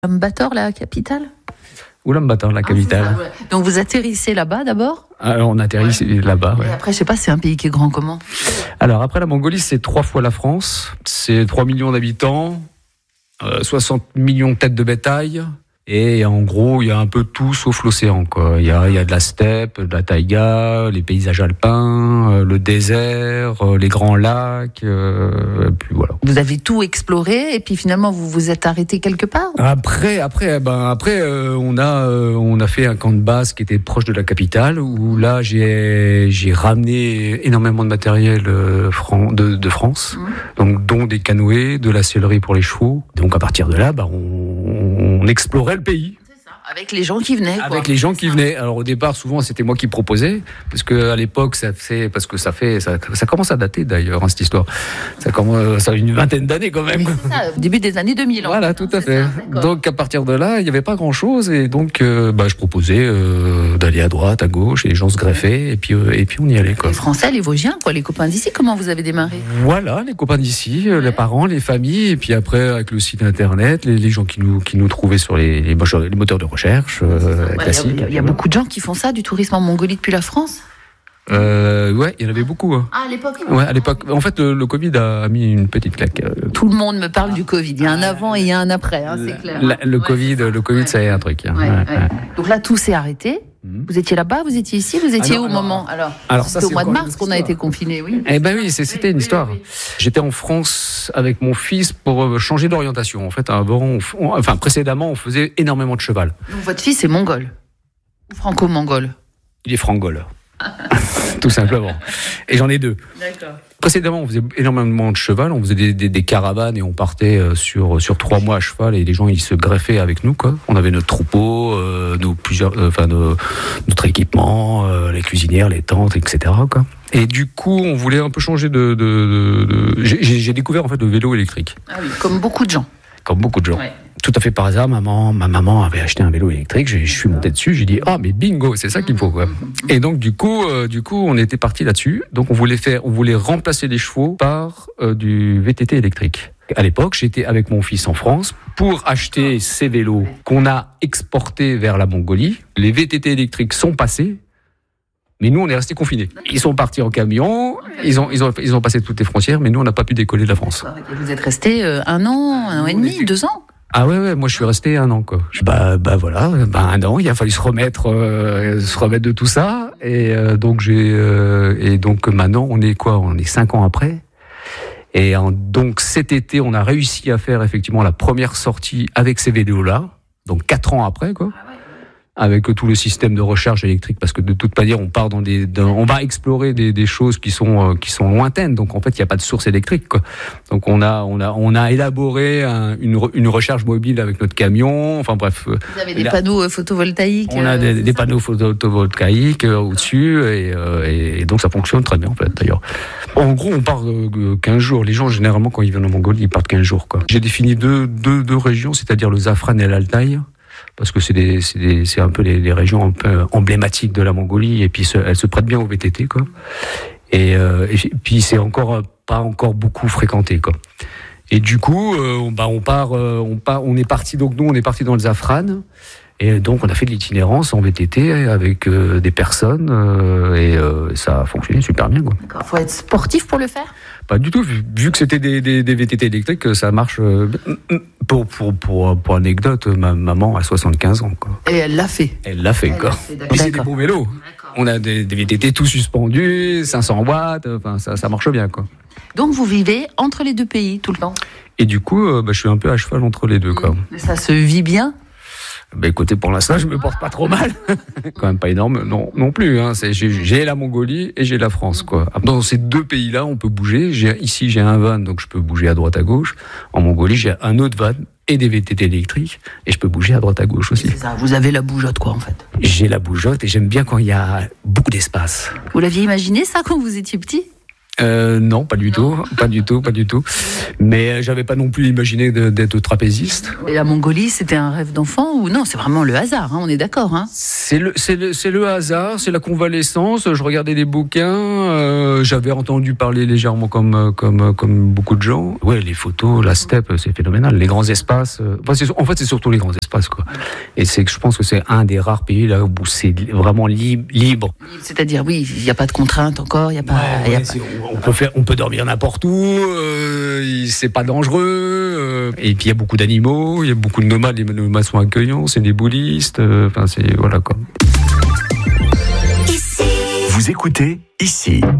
Ulaanbaatar, la capitale? Ulaanbaatar, la capitale. Ouais. Donc vous atterrissez là-bas d'abord? Alors on atterrit là-bas. Ouais. Et après, je sais pas, c'est un pays qui est grand comment? Alors après la Mongolie, c'est 3 fois la France. C'est 3 millions d'habitants, 60 millions de têtes de bétail. Et en gros, il y a un peu tout sauf l'océan, quoi. Il y a de la steppe, de la taïga, les paysages alpins, le désert, les grands lacs, et puis voilà. Vous avez tout exploré et puis finalement vous vous êtes arrêté quelque part? Après, on a fait un camp de base qui était proche de la capitale où là j'ai ramené énormément de matériel de France, donc dont des canoës, de la sellerie pour les chevaux. Donc à partir de là, on explorait le pays. Avec les gens qui venaient, quoi. Avec les gens qui venaient. Alors au départ, souvent, c'était moi qui proposais, parce que à l'époque, ça commence à dater d'ailleurs, cette histoire. Ça a une vingtaine d'années quand même. C'est ça, début des années 2000. Voilà, tout à fait. Donc à partir de là, il n'y avait pas grand-chose, et donc je proposais d'aller à droite, à gauche, et les gens se greffaient, et puis on y allait, quoi. Les Français, les Vosgiens, quoi, les copains d'ici. Comment vous avez démarré? Voilà, les copains d'ici, les parents, les familles, et puis après avec le site internet, les gens qui nous trouvaient sur les moteurs de recherche. Classique. Il y a beaucoup de gens qui font ça, du tourisme en Mongolie depuis la France. Ouais, il y en avait beaucoup. Hein. Ah, à l'époque. Ouais, à l'époque. En fait, le Covid a mis une petite claque. Tout le monde me parle du Covid. Il y a un avant et il y a un après, c'est clair. Le Covid, ça a un truc. Hein. Ouais. Donc là, tout s'est arrêté. Vous étiez là-bas, vous étiez ici, vous étiez au moment? Alors c'était au mois de mars qu'on a été confinés, oui. Eh ben oui, c'était une histoire. Oui. J'étais en France avec mon fils pour changer d'orientation. En fait, précédemment, on faisait énormément de cheval. Donc votre fils est mongol ou franco-mongol? Il est frangol. Tout simplement. Et j'en ai 2. D'accord. Précédemment, on faisait énormément de cheval, on faisait des caravanes et on partait sur 3 mois à cheval et les gens ils se greffaient avec nous, quoi. On avait notre troupeau, notre équipement, les cuisinières, les tentes, etc., quoi. Et du coup, on voulait un peu changer J'ai découvert en fait le vélo électrique. Ah oui, comme beaucoup de gens. Comme beaucoup de gens. Ouais. Tout à fait par hasard, ma maman avait acheté un vélo électrique. Je suis monté dessus, j'ai dit mais bingo, c'est ça qu'il me faut, quoi. Et donc du coup, on était parti là-dessus. Donc on voulait remplacer les chevaux par du VTT électrique. À l'époque, j'étais avec mon fils en France pour acheter ces vélos qu'on a exportés vers la Mongolie. Les VTT électriques sont passés. Mais nous, on est restés confinés. Ils sont partis en camion, ils ont passé toutes les frontières, mais nous, on n'a pas pu décoller de la France. Et vous êtes restés 1 an, 1 an et demi, 2 ans? Ah ouais, moi je suis resté 1 an, quoi. Voilà, 1 an, il a fallu se remettre de tout ça, et donc maintenant, on est 5 ans après. Et donc cet été, on a réussi à faire effectivement la première sortie avec ces vélos-là, donc 4 ans après, quoi. Avec tout le système de recharge électrique, parce que de toute manière on part on va explorer des choses qui sont lointaines, donc en fait il n'y a pas de source électrique, quoi. Donc on a élaboré une recharge mobile avec notre camion, enfin bref. Vous avez des panneaux photovoltaïques? On a des panneaux photovoltaïques au-dessus, et donc ça fonctionne très bien, en fait, d'ailleurs. En gros, on part 15 jours. Les gens, généralement, quand ils viennent en Mongolie, ils partent 15 jours, quoi. J'ai défini deux régions, c'est-à-dire le Zafran et l'Altaï, parce que c'est un peu les régions un peu emblématiques de la Mongolie, et puis elles se prêtent bien au VTT, quoi. Et puis c'est pas encore beaucoup fréquenté, quoi. Et du coup, on est parti dans le Zafran, et donc on a fait de l'itinérance en VTT avec des personnes, et ça a fonctionné super bien, quoi. D'accord. Faut être sportif pour le faire? Pas du tout, vu que c'était des VTT électriques, ça marche. Pour anecdote, ma maman a 75 ans, quoi. Et elle l'a fait. Quoi. Et c'est des beaux vélos. D'accord. On a des VTT tout suspendus, 500 watts, enfin ça marche bien, quoi. Donc vous vivez entre les 2 pays tout le temps? Et du coup, je suis un peu à cheval entre les 2, quoi. Mais ça se vit bien? Écoutez, pour l'instant, je me porte pas trop mal. Quand même pas énorme, non plus. Hein. J'ai la Mongolie et j'ai la France, quoi. Dans ces 2 pays-là, on peut bouger. Ici, j'ai un van, donc je peux bouger à droite à gauche. En Mongolie, j'ai un autre van et des VTT électriques, et je peux bouger à droite à gauche aussi. C'est ça, vous avez la bougeotte, quoi, en fait. J'ai la bougeotte et j'aime bien quand il y a beaucoup d'espace. Vous l'aviez imaginé, ça, quand vous étiez petit? Non, pas du tout. Mais j'avais pas non plus imaginé d'être trapéziste. Et la Mongolie, c'était un rêve d'enfant ou non? C'est vraiment le hasard, on est d'accord. C'est le hasard, c'est la convalescence. Je regardais des bouquins, j'avais entendu parler légèrement comme beaucoup de gens. Ouais, les photos, la steppe, c'est phénoménal. Les grands espaces. En fait, c'est surtout les grands espaces, quoi. Et je pense que c'est un des rares pays là où c'est vraiment libre. C'est-à-dire, oui, il n'y a pas de contraintes encore, il y a pas. On peut dormir n'importe où, c'est pas dangereux, et puis il y a beaucoup d'animaux, il y a beaucoup de nomades, les nomades sont accueillants, c'est des bouddhistes, voilà quoi. Vous écoutez Ici.